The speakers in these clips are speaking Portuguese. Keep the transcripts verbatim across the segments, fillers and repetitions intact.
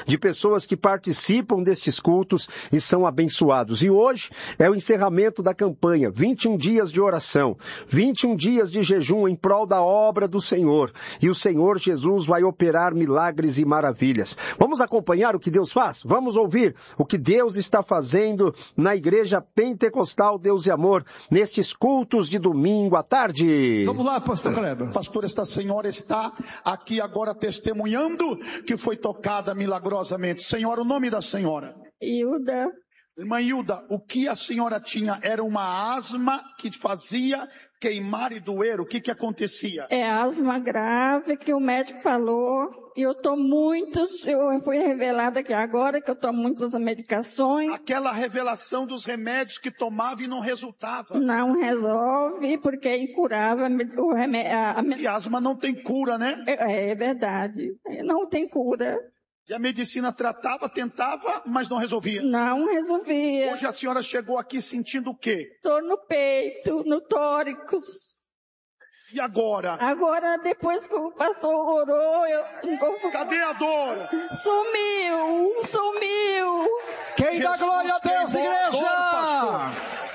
de pessoas que participam destes cultos e são abençoados. E hoje é o encerramento da campanha, vinte e um dias de oração, vinte e um dias de jejum em prol da obra do Senhor. E o Senhor Jesus vai operar milagres e maravilhas. Vamos acompanhar o que Deus faz? Vamos ouvir o que Deus está fazendo na Igreja Pentecostal Deus e Amor, nestes cultos de domingo à tarde. Vamos lá, pastor Kleber. Pastor, esta senhora está aqui agora testemunhando que foi tocada milagrosamente. Senhora, o nome da senhora? Hilda. Irmã Hilda, o que a senhora tinha era uma asma que fazia queimar e doer. O que que acontecia? É asma grave que o médico falou. E eu tomo muitos, eu fui revelada aqui agora que eu tomo muitas medicações. Aquela revelação dos remédios que tomava e não resultava. Não resolve, porque é incurável. O remédio, a, a... E asma não tem cura, né? É, é verdade. Não tem cura. E a medicina tratava, tentava, mas não resolvia. Não resolvia. Hoje a senhora chegou aqui sentindo o quê? Dor no peito, no tórax. E agora? Agora, depois que o pastor orou, eu... Cadê a dor? Sumiu, sumiu. Quem dá glória a Deus, igreja? Dor,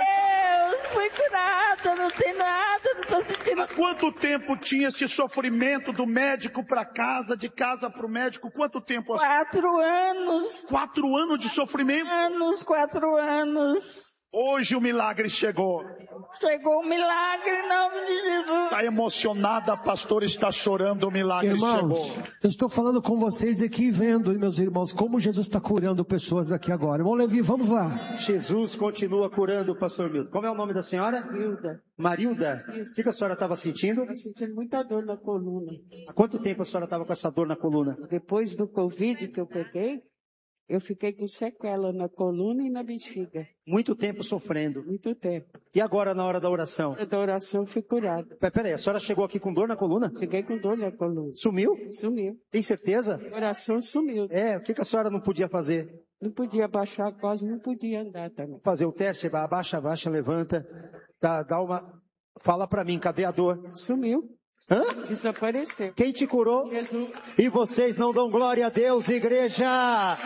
Deus, fui curada, não tem nada, não estou sentindo... Há quanto tempo tinha esse sofrimento do médico para casa, de casa para o médico? Quanto tempo? Quatro anos. Quatro anos de sofrimento? Anos, quatro anos. Hoje o milagre chegou. Chegou o milagre em nome de Jesus. Está emocionada, a pastora está chorando, o milagre irmãos, chegou. Eu estou falando com vocês aqui, vendo, meus irmãos, como Jesus está curando pessoas aqui agora. Irmão Levi, vamos lá. Jesus continua curando o pastor Milton. Como é o nome da senhora? Hilda. Marilda? Isso. O que a senhora estava sentindo? Estava sentindo muita dor na coluna. Há quanto tempo a senhora estava com essa dor na coluna? Depois do Covid que eu peguei, eu fiquei com sequela na coluna e na bexiga. Muito tempo sofrendo. Muito tempo. E agora na hora da oração? Da oração eu fui curada. Peraí, a senhora chegou aqui com dor na coluna? Fiquei com dor na coluna. Sumiu? Sumiu. Tem certeza? A oração sumiu. É, o que, que a senhora não podia fazer? Não podia abaixar, quase não podia andar também. Fazer o teste, abaixa, abaixa, levanta, dá, dá uma... Fala pra mim, cadê a dor? Sumiu. Hã? Desapareceu. Quem te curou? Jesus. E vocês não dão glória a Deus, igreja!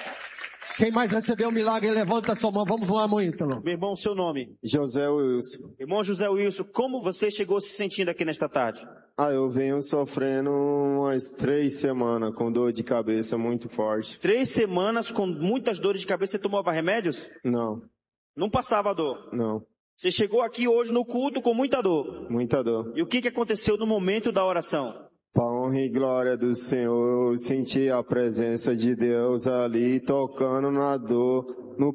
Quem mais recebeu o milagre, levanta a sua mão. Vamos lá, irmão Ítalo. Meu irmão, seu nome? José Wilson. Irmão José Wilson, como você chegou se sentindo aqui nesta tarde? Ah, eu venho sofrendo umas três semanas com dor de cabeça muito forte. Três semanas com muitas dores de cabeça, você tomava remédios? Não. Não passava dor? Não. Você chegou aqui hoje no culto com muita dor? Muita dor. E o que, que aconteceu no momento da oração? Para honra e glória do Senhor, eu senti a presença de Deus ali, tocando na dor, no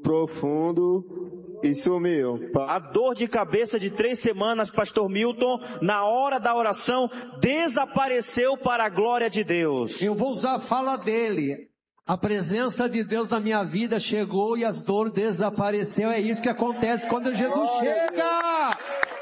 profundo, e sumiu. A dor de cabeça de três semanas, pastor Milton, na hora da oração, desapareceu para a glória de Deus. Eu vou usar a fala dele. A presença de Deus na minha vida chegou e as dores desapareceu. É isso que acontece quando Jesus chega.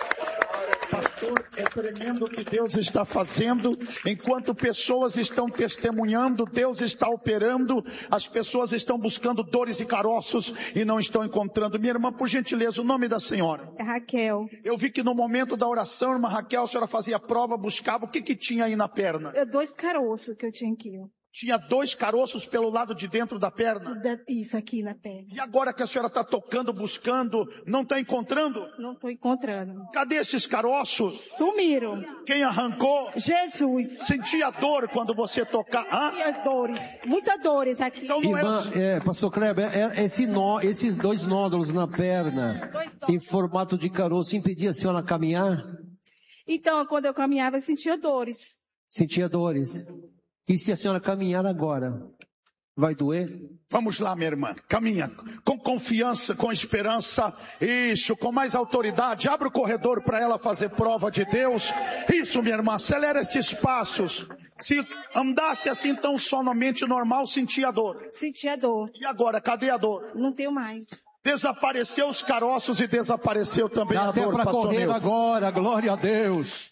Pastor, é tremendo o que Deus está fazendo. Enquanto pessoas estão testemunhando, Deus está operando. As pessoas estão buscando dores e caroços e não estão encontrando. Minha irmã, por gentileza, o nome da senhora? É Raquel. Eu vi que no momento da oração, irmã Raquel, a senhora fazia prova, buscava. O que que tinha aí na perna? É dois caroços que eu tinha aqui. Tinha dois caroços pelo lado de dentro da perna? Isso aqui na perna. E agora que a senhora está tocando, buscando, não está encontrando? Não estou encontrando. Cadê esses caroços? Sumiram. Quem arrancou? Jesus. Sentia dor quando você tocar? Hã? Sentia dores. Muitas dores aqui. Então não Irmã, era... é, pastor Kleber, é, esse nó, esses dois nódulos na perna, em formato de caroço, impedia a senhora caminhar? Então, quando eu caminhava, eu sentia dores. Sentia dores. E se a senhora caminhar agora, vai doer? Vamos lá, minha irmã. Caminha com confiança, com esperança. Isso, com mais autoridade. Abre o corredor para ela fazer prova de Deus. Isso, minha irmã. Acelera estes passos. Se andasse assim tão somente normal, sentia dor. Sentia dor. E agora, cadê a dor? Não tenho mais. Desapareceu os caroços e desapareceu também Dá a até dor, para pastor correr Milton. agora, glória a Deus.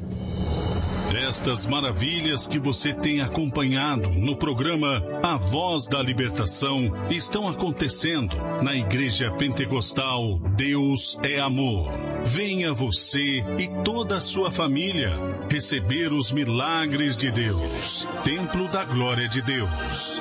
Estas maravilhas que você tem acompanhado no programa A Voz da Libertação estão acontecendo na Igreja Pentecostal Deus é Amor. Venha você e toda a sua família receber os milagres de Deus. Templo da Glória de Deus.